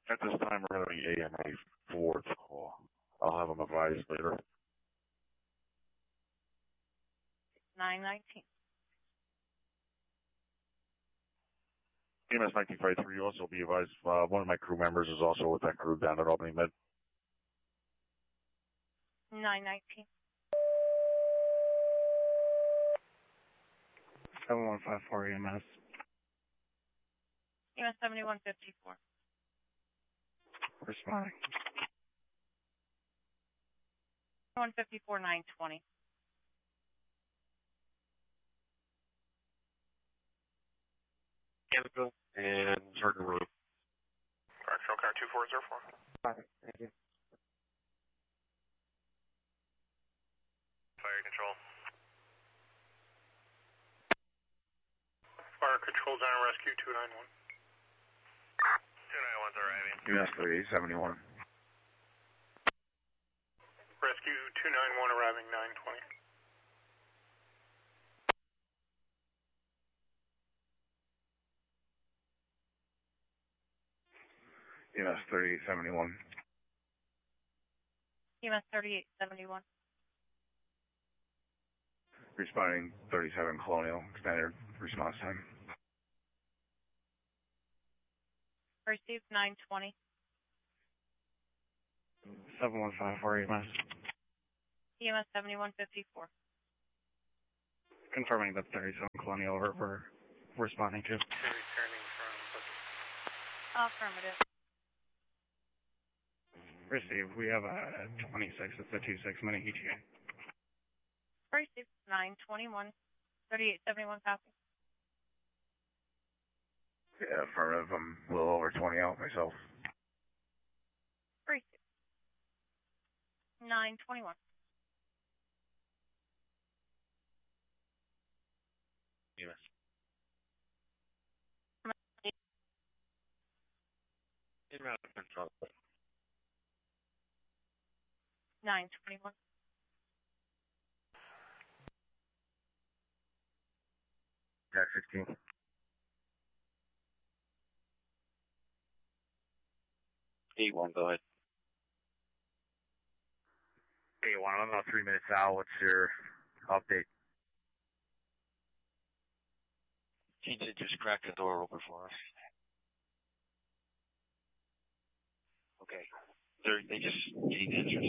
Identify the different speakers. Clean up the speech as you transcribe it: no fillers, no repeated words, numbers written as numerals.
Speaker 1: At this time, we're having AMA 4 to call. I'll have them advised later.
Speaker 2: 919.
Speaker 1: EMS 1953, you also be advised, one of my crew members is also with that crew down at Albany Med.
Speaker 2: 919.
Speaker 3: 7154 EMS.
Speaker 2: EMS 7154.
Speaker 3: Responding.
Speaker 2: 154 920.
Speaker 1: Canada and Jargon Road.
Speaker 4: Correctional car 2404.
Speaker 3: Thank you.
Speaker 4: Fire control. Fire control down rescue 291. 291's arriving.
Speaker 1: EMS 3871.
Speaker 4: Rescue 291 arriving 920.
Speaker 1: EMS 3871.
Speaker 2: EMS 3871.
Speaker 1: Responding 37 Colonial, extended response time.
Speaker 2: Received 920.
Speaker 3: 7154 EMS.
Speaker 2: EMS 7154.
Speaker 3: Confirming that 37 Colonial we're responding to.
Speaker 4: Returning from
Speaker 2: Affirmative.
Speaker 3: Received. We have a 26. It's a 26 minute ETA.
Speaker 2: Received 921. 3871 copy.
Speaker 1: Yeah, affirmative. I'm a little over 20 out myself.
Speaker 2: Received 921.
Speaker 1: EMS. Inbound control.
Speaker 2: 921.
Speaker 1: Jack 16. A1, go ahead. A1, I'm about 3 minutes out. What's your update? TJ just cracked the door open for us. Okay. They just need answers.